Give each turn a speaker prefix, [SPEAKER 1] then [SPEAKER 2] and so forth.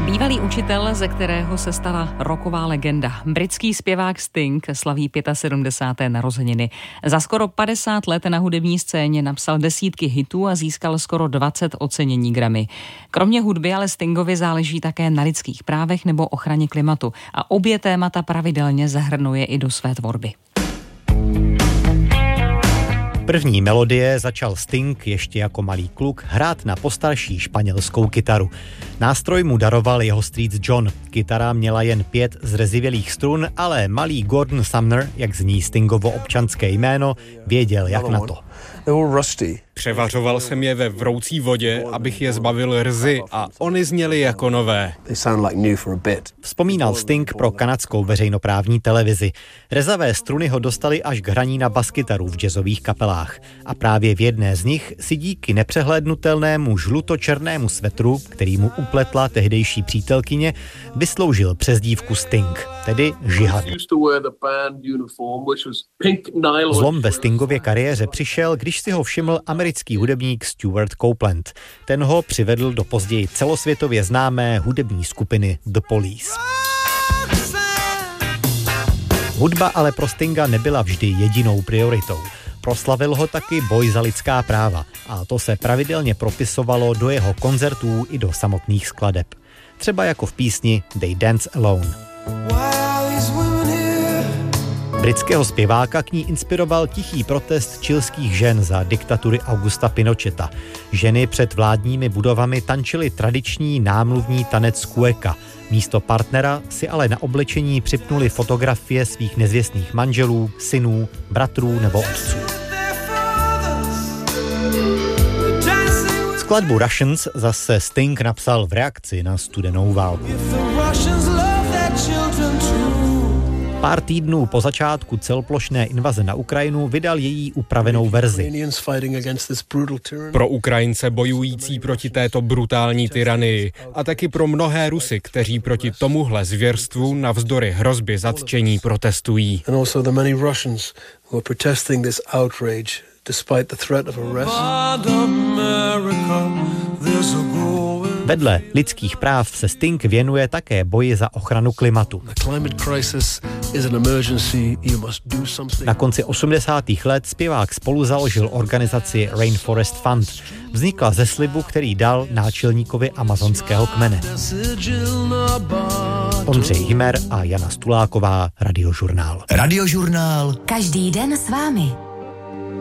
[SPEAKER 1] Bývalý učitel, ze kterého se stala rocková legenda. Britský zpěvák Sting slaví 75. narozeniny. Za skoro 50 let na hudební scéně napsal desítky hitů a získal skoro 20 ocenění Grammy. Kromě hudby ale Stingovi záleží také na lidských právech nebo ochraně klimatu a obě témata pravidelně zahrnuje i do své tvorby.
[SPEAKER 2] První melodie začal Sting ještě jako malý kluk hrát na postarší španělskou kytaru. Nástroj mu daroval jeho strýc John. Kytara měla jen 5 zrezivělých strun, ale malý Gordon Sumner, jak zní Stingovo občanské jméno, věděl, jak na to.
[SPEAKER 3] Převařoval jsem je ve vroucí vodě, abych je zbavil rzy a oni zněly jako nové.
[SPEAKER 2] Vzpomínal Sting pro kanadskou veřejnoprávní televizi. Rezavé struny ho dostaly až k hraní na baskytaru v jazzových kapelách. A právě v jedné z nich si díky nepřehlédnutelnému žluto-černému svetru, který mu upletla tehdejší přítelkyně, vysloužil přezdívku Sting, tedy žihad. Zlom ve Stingově kariéře přišel, když si ho všiml americký hudebník Stewart Copeland. Ten ho přivedl do později celosvětově známé hudební skupiny The Police. Hudba ale pro Stinga nebyla vždy jedinou prioritou. Proslavil ho taky boj za lidská práva a to se pravidelně propisovalo do jeho koncertů i do samotných skladeb. Třeba jako v písni They Dance Alone. Britského zpěváka k ní inspiroval tichý protest chilských žen za diktatury Augusta Pinocheta. Ženy před vládními budovami tančily tradiční námluvní tanec cueca. Místo partnera si ale na oblečení připnuli fotografie svých nezvěstných manželů, synů, bratrů nebo otců. Skladbu Russians zase Sting napsal v reakci na studenou válku. Pár týdnů po začátku celoplošné invaze na Ukrajinu vydal její upravenou verzi.
[SPEAKER 3] Pro Ukrajince bojující proti této brutální tyranii a taky pro mnohé Rusy, kteří proti tomuhle zvěrstvu navzdory hrozbě zatčení protestují.
[SPEAKER 2] Vedle lidských práv se Sting věnuje také boji za ochranu klimatu. Na konci 80. let zpěvák spoluzaložil organizaci Rainforest Fund. Vznikla ze slibu, který dal náčelníkovi amazonského kmene. Ondřej Himer a Jana Stuláková, Radiožurnál.
[SPEAKER 4] Radiožurnál. Každý den s vámi.